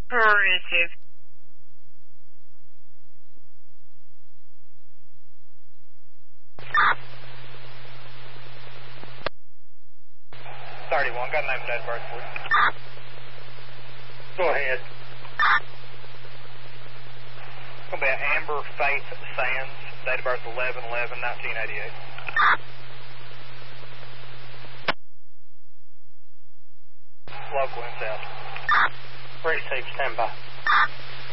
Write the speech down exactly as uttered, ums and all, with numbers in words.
Affirmative. thirty-one, got a name and date of birth, please. Go ahead. It's going to be an Amber Faith Sands, date of birth eleven eleven nineteen eighty-eight. Local in South. Ready, safe, stand by.